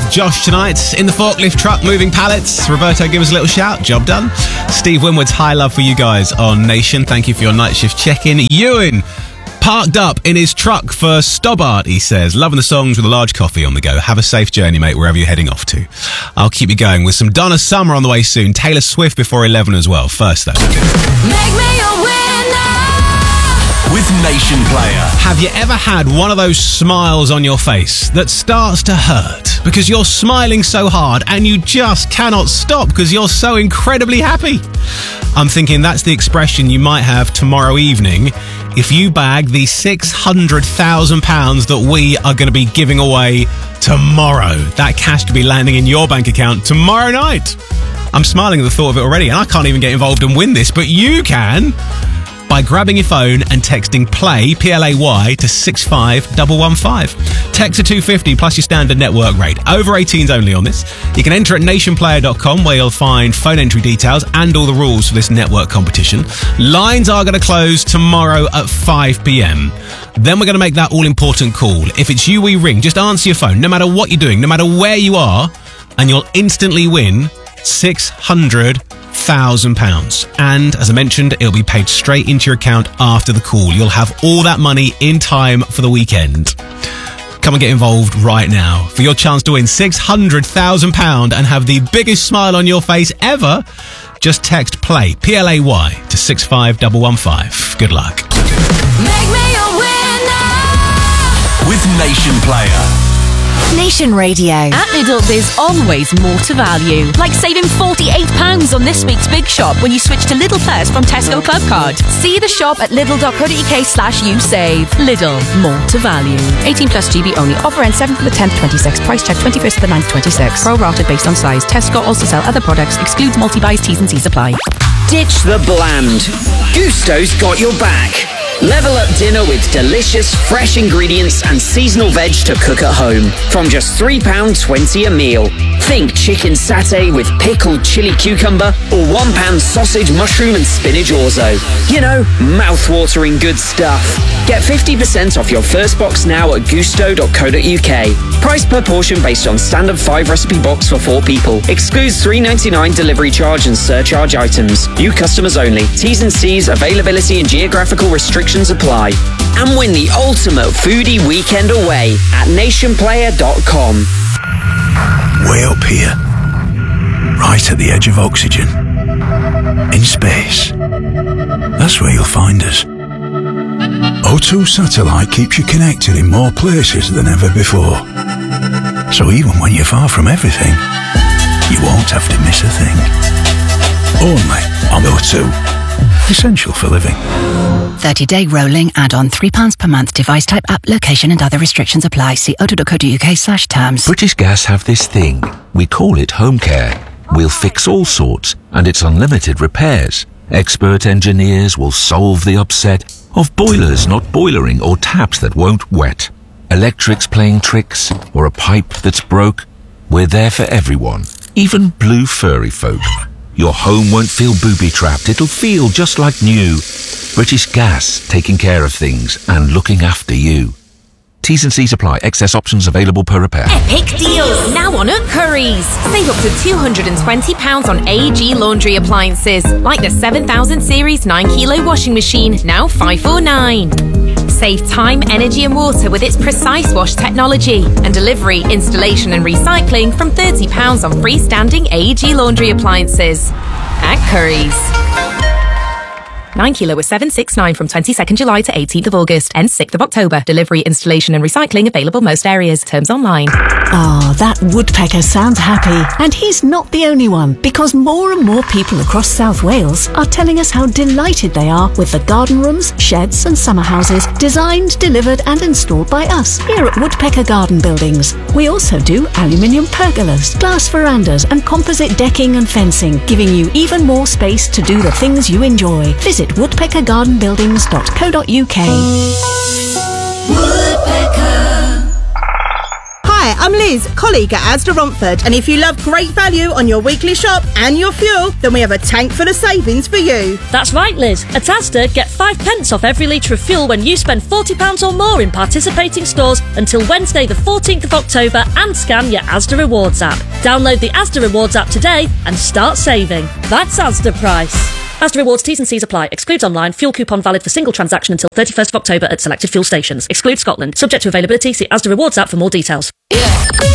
Josh tonight. In the forklift truck, moving pallets. Roberto, give us a little shout. Job done. Steve Winwood's high love for you guys on Nation. Thank you for your night shift check-in. Ewan, parked up in his truck for Stobbart, he says. Loving the songs with a large coffee on the go. Have a safe journey, mate, wherever you're heading off to. I'll keep you going with some Donna Summer on the way soon. Taylor Swift before 11 as well. First, though. Make me a winner with Nation Player. Have you ever had one of those smiles on your face that starts to hurt because you're smiling so hard and you just cannot stop because you're so incredibly happy? I'm thinking that's the expression you might have tomorrow evening if you bag the £600,000 that we are going to be giving away tomorrow. That cash to be landing in your bank account tomorrow night. I'm smiling at the thought of it already, and I can't even get involved and win this, but you can by grabbing your phone and texting PLAY, P-L-A-Y, to 65115. Text to 250 plus your standard network rate. Over 18s only on this. You can enter at nationplayer.com where you'll find phone entry details and all the rules for this network competition. Lines are going to close tomorrow at 5 p.m. Then we're going to make that all-important call. If it's you we ring, just answer your phone, no matter what you're doing, no matter where you are, and you'll instantly win £600,000. And as I mentioned, it'll be paid straight into your account after the call. You'll have all that money in time for the weekend. Come and get involved right now for your chance to win £600,000 and have the biggest smile on your face ever. Just text PLAY, P-L-A-Y, to 65115. Good luck. Make me a winner with Nation Player. Nation Radio. At Lidl, there's always more to value. Like saving £48 on this week's Big Shop when you switch to Lidl Plus from Tesco Club Card. See the shop at lidl.co.uk/usave. Lidl, more to value. 18 plus GB only. Offer ends 7th of the 10th, 26. Price check 21st of the 9th, 26. Pro rata based on size. Tesco also sell other products. Excludes multi-buys, T's and C's apply. Ditch the bland. Gusto's got your back. Level up dinner with delicious, fresh ingredients and seasonal veg to cook at home. From just £3.20 a meal. Think chicken satay with pickled chili cucumber or £1 sausage, mushroom and spinach orzo. You know, mouth-watering good stuff. Get 50% off your first box now at gusto.co.uk. Price per portion based on standard 5 recipe box for 4 people. Excludes £3.99 delivery charge and surcharge items. New customers only. T's and C's, availability and geographical restrictions apply. And win the ultimate foodie weekend away at nationplayer.com. Way up here, right at the edge of oxygen, in space. That's where you'll find us. O2 Satellite keeps you connected in more places than ever before. So even when you're far from everything, you won't have to miss a thing. Only on O2. Essential for living. 30-day rolling add-on, £3 per month. Device type, app, location and other restrictions apply. See o2.co.uk/terms. British Gas have this thing. We call it home care. We'll fix all sorts, and it's unlimited repairs. Expert engineers will solve the upset of boilers not boilering or taps that won't wet. Electrics playing tricks or a pipe that's broke. We're there for everyone, even blue furry folk. Your home won't feel booby-trapped. It'll feel just like new. British Gas, taking care of things and looking after you. T's and C's apply. Excess options available per repair. Epic deals now on at Currys. Save up to £220 on AEG laundry appliances, like the 7000 series 9kg washing machine, now £549. Save time, energy and water with its Precise Wash technology, and delivery, installation and recycling from £30 on freestanding AEG laundry appliances. At Currys. 9kg was $769 from 22nd July to 18th of August. Ends 6th of October. Delivery, installation and recycling available most areas. Terms online. Ah, that woodpecker sounds happy. And he's not the only one, because more and more people across South Wales are telling us how delighted they are with the garden rooms, sheds and summer houses designed, delivered and installed by us here at Woodpecker Garden Buildings. We also do aluminium pergolas, glass verandas and composite decking and fencing, giving you even more space to do the things you enjoy. Visit woodpeckergardenbuildings.co.uk. Woodpecker. Hi, I'm Liz, colleague at Asda Romford, and if you love great value on your weekly shop and your fuel, then we have a tank full of savings for you. That's right, Liz. At Asda, get 5 pence off every litre of fuel when you spend £40 or more in participating stores until Wednesday the 14th of October and scan your Asda Rewards app. Download the Asda Rewards app today and start saving. That's Asda Price. Asda Rewards T's and C's apply. Excludes online. Fuel coupon valid for single transaction until 31st of October at selected fuel stations. Excludes Scotland. Subject to availability. See Asda Rewards app for more details.